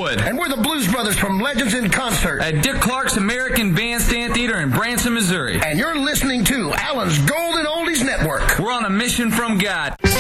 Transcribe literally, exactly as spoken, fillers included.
Wood. And we're the Blues Brothers from Legends in Concert at Dick Clark's American Bandstand Theater in Branson, Missouri. And you're listening to Allen's Golden Oldies Network. We're on a mission from God.